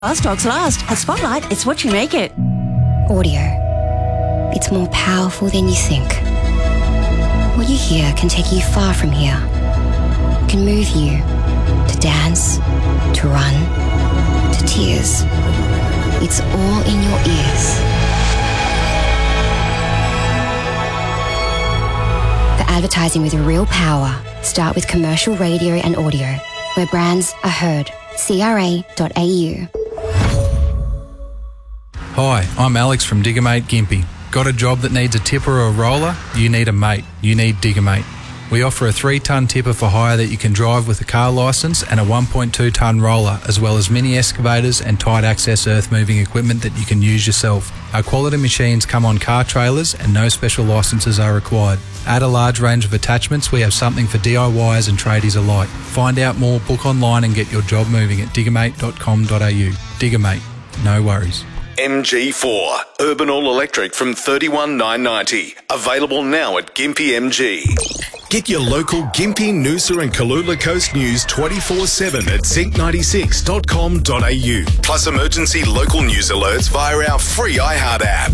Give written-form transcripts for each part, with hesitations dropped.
Last Dogs Last. At Spotlight, it's what you make it. Audio. It's more powerful than you think. What you hear can take you far from here. It can move you to dance, to run, to tears. It's all in your ears. For advertising with real power, start with commercial radio and audio, where brands are heard. CRA.au. Hi, I'm Alex from Diggermate Gympie. Got a job that needs a tipper or a roller? You need a mate. You need Diggermate. We offer a 3-tonne tipper for hire that you can drive with a car licence and a 1.2-tonne roller, as well as mini excavators and tight access earth-moving equipment that you can use yourself. Our quality machines come on car trailers and no special licences are required. Add a large range of attachments, we have something for DIYers and tradies alike. Find out more, book online and get your job moving at diggermate.com.au. Diggermate, no worries. MG4, Urban All Electric from $31,990. Available now at Gympie MG. Get your local Gympie, Noosa and Kalula Coast news 24/7 at zinc96.com.au. Plus emergency local news alerts via our free iHeart app.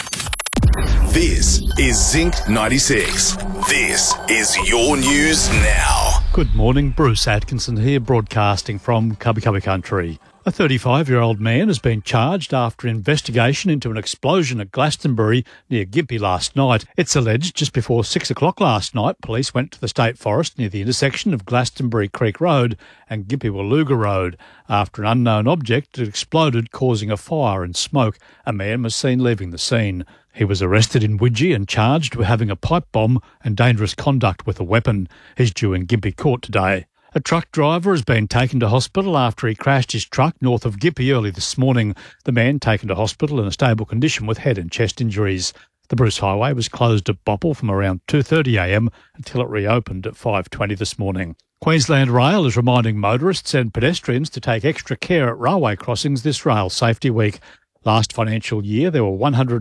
This is Zinc 96. This is your news now. Good morning, Bruce Atkinson here, broadcasting from Cubby Cubby Country. A 35-year-old man has been charged after an investigation into an explosion at Glastonbury near Gympie last night. It's alleged just before 6 o'clock last night, police went to the State Forest near the intersection of Glastonbury Creek Road and Gympie-Waluga Road after an unknown object had exploded, causing a fire and smoke. A man was seen leaving the scene. He was arrested in Widgie and charged with having a pipe bomb and dangerous conduct with a weapon. He's due in Gympie Court today. A truck driver has been taken to hospital after he crashed his truck north of Gympie early this morning. The man taken to hospital in a stable condition with head and chest injuries. The Bruce Highway was closed at Bopple from around 2:30am until it reopened at 5:20 this morning. Queensland Rail is reminding motorists and pedestrians to take extra care at railway crossings this Rail Safety Week. Last financial year, there were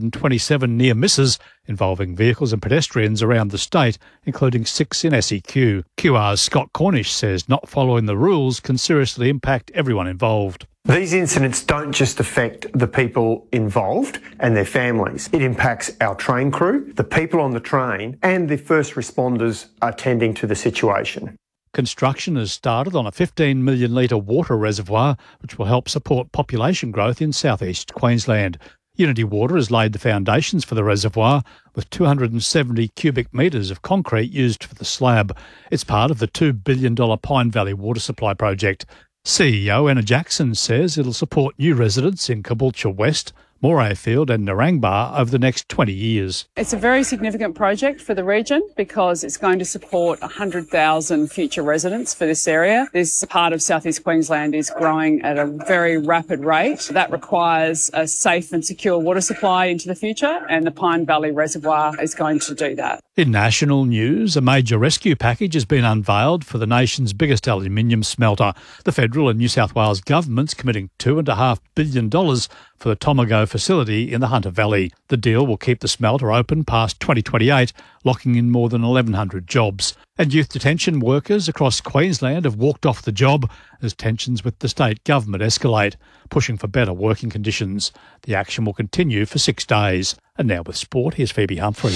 127 near misses involving vehicles and pedestrians around the state, including 6 in SEQ. QR's Scott Cornish says not following the rules can seriously impact everyone involved. These incidents don't just affect the people involved and their families. It impacts our train crew, the people on the train, and the first responders attending to the situation. Construction has started on a 15 million litre water reservoir, which will help support population growth in southeast Queensland. Unity Water has laid the foundations for the reservoir, with 270 cubic metres of concrete used for the slab. It's part of the $2 billion Pine Valley Water Supply project. CEO Anna Jackson says it'll support new residents in Caboolture West, Morayfield and Narangba over the next 20 years. It's a very significant project for the region because it's going to support 100,000 future residents for this area. This part of southeast Queensland is growing at a very rapid rate. That requires a safe and secure water supply into the future, and the Pine Valley Reservoir is going to do that. In national news, a major rescue package has been unveiled for the nation's biggest aluminium smelter. The federal and New South Wales governments committing $2.5 billion for the Tomago facility in the Hunter Valley. The deal will keep the smelter open past 2028, locking in more than 1,100 jobs. And youth detention workers across Queensland have walked off the job as tensions with the state government escalate, pushing for better working conditions. The action will continue for 6 days. And now with sport, here's Phoebe Humphrey.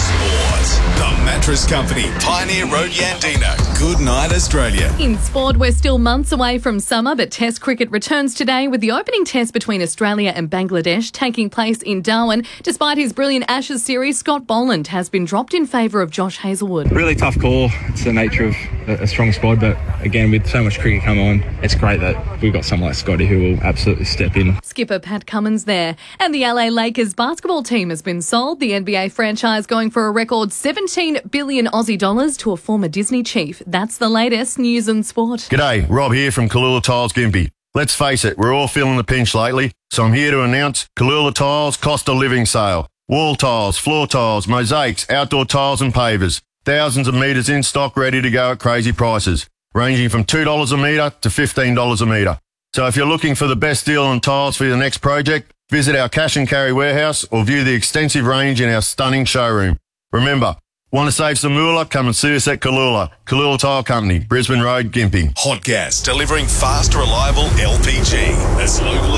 The Mattress Company, Pioneer Road, Yandina. Good night, Australia. In sport, we're still months away from summer, but Test cricket returns today with the opening test between Australia and Bangladesh taking place in Darwin. Despite his brilliant Ashes series, Scott Boland has been dropped in favour of Josh Hazlewood. Really tough call. It's the nature of a strong squad, but again, with so much cricket come on, it's great that we've got someone like Scotty who will absolutely step in. Skipper Pat Cummins there. And the LA Lakers basketball team has been sold. The NBA franchise going for a record 17 billion Aussie dollars to a former Disney chief. That's the latest news and sport. G'day, Rob here from Kalula Tiles Gympie. Let's face it, we're all feeling the pinch lately, so I'm here to announce Kalula Tiles Cost of Living Sale. Wall tiles, floor tiles, mosaics, outdoor tiles and pavers. Thousands of metres in stock ready to go at crazy prices, ranging from $2 a metre to $15 a metre. So if you're looking for the best deal on tiles for your next project, visit our cash and carry warehouse or view the extensive range in our stunning showroom. Remember, Want to save some moolah? Come and see us at Kalula. Kalula Tile Company, Brisbane Road, Gympie. Hot Gas, delivering fast, reliable LPG. As local